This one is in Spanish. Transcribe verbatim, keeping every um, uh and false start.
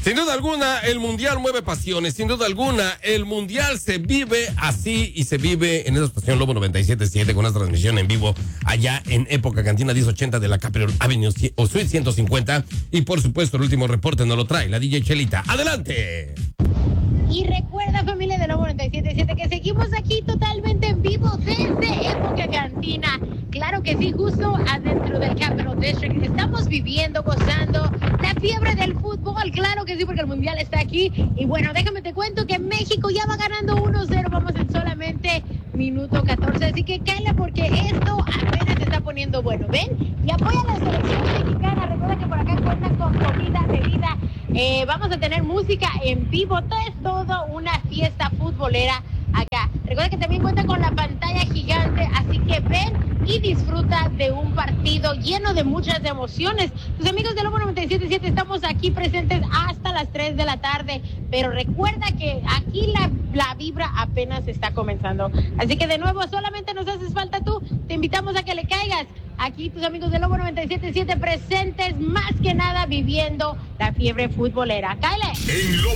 Sin duda alguna, el Mundial mueve pasiones. Sin duda alguna, el Mundial se vive así y se vive en esa estación Lobo noventa y siete punto siete con una transmisión en vivo allá en Época Cantina diez ochenta de la Capitol Avenue o Suite ciento cincuenta. Y por supuesto, el último reporte nos lo trae la D J Chelita. ¡Adelante! Y recuerda, familia de Lobo noventa y siete punto siete, que seguimos aquí totalmente en vivo desde Época Cantina. Claro que sí, justo adentro del Capital District. Estamos viviendo, gozando la fiebre del fútbol. Claro que sí, porque el Mundial está aquí. Y bueno, déjame te cuento que México ya va ganando uno cero. Vamos en solamente minuto catorce. Así que cállate porque esto apenas se está poniendo bueno. ¿Ven? Y apoya a la selección mexicana. Recuerda que por acá cuentan con comida, bebida. Eh, vamos a tener música en vivo. Todo es todo una fiesta futbolera acá. Recuerda que también cuenta con la pantalla gigante, así que ven y disfruta de un partido lleno de muchas emociones. Tus amigos de Lobo noventa y siete punto siete estamos aquí presentes hasta las tres de la tarde, pero recuerda que aquí la, la vibra apenas está comenzando. Así que de nuevo, solamente nos haces falta tú. Te invitamos a que le caigas. Aquí tus amigos de Lobo noventa y siete punto siete presentes, más que nada viviendo la fiebre futbolera. ¡Cáele! En Lobo